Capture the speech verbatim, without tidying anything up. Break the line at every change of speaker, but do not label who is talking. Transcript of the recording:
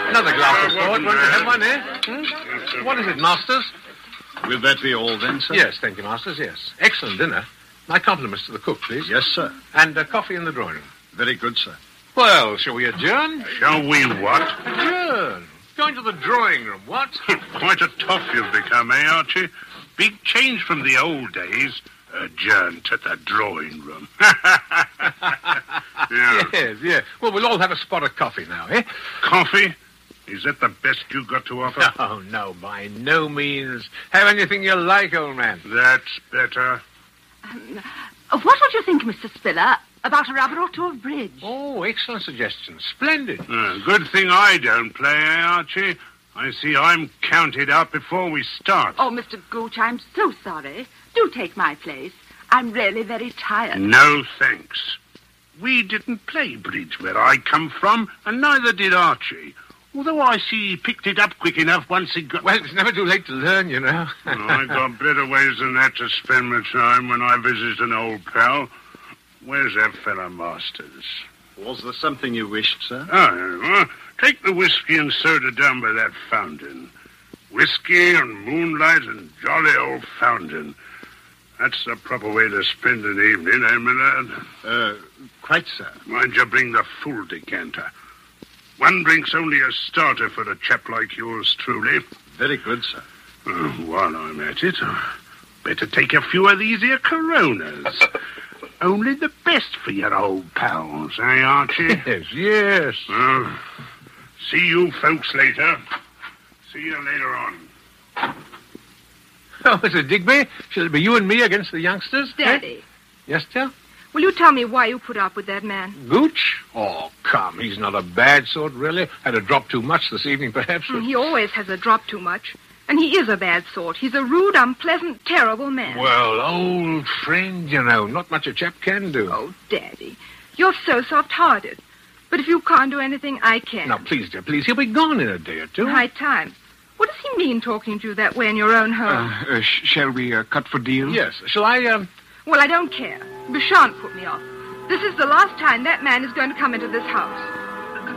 Another glass of port. Won't you have one, eh? Hmm? What is it, Masters?
Will that be all then, sir?
Yes, thank you, Masters, yes. Excellent dinner. My compliments to the cook, please.
Yes, sir.
And uh, coffee in the drawing room.
Very good, sir.
Well, shall we adjourn?
Shall we what?
Adjourn. Going to the drawing room, what?
Quite a tough you've become, eh, Archie? Big change from the old days. Adjourn to the drawing room. Yeah.
Yes, yes. Well, we'll all have a spot of coffee now, eh?
Coffee? Is that the best you got to offer?
Oh, no, by no means. Have anything you like, old man.
That's better.
Um, what would you think, Mister Spiller, about a rubber or two of bridge?
Oh, excellent suggestion. Splendid.
Uh, good thing I don't play, eh, Archie? I see I'm counted out before we start.
Oh, Mister Gooch, I'm so sorry. Do take my place. I'm really very tired.
No, thanks. We didn't play bridge where I come from, and neither did Archie. Although I see he picked it up quick enough once he got...
Well, it's never too late to learn, you know.
Oh, I got better ways than that to spend my time when I visit an old pal. Where's that fella Masters?
Was there something you wished, sir?
Oh, well, take the whiskey and soda down by that fountain. Whiskey and moonlight and jolly old fountain. That's the proper way to spend an evening, eh, Millard?
Uh, quite, sir.
Mind you bring the full decanter. One drink's only a starter for a chap like yours, truly.
Very good, sir.
Oh, while I'm at it, better take a few of these here Coronas. Only the best for your old pals, eh, Archie?
Yes, yes.
Uh, see you folks later. See you later on.
Oh, Mister Digby, shall it be you and me against the youngsters?
Daddy,
Eh? Yes, dear?
will you tell me why you put up with that man?
Gooch? Oh, come, he's not a bad sort, really. Had a drop too much this evening, perhaps.
Mm, He always has a drop too much. And he is a bad sort. He's a rude, unpleasant, terrible man.
Well, old friend, you know, not much a chap can do.
Oh, Daddy, you're so soft-hearted. But if you can't do anything, I can.
Now, please, dear, please, he'll be gone in a day or two.
High time. What does he mean talking to you that way in your own home?
Uh, uh, sh- shall we uh, cut for deal?
Yes. Shall I, um...
Well, I don't care. Bouchant put me off. This is the last time that man is going to come into this house.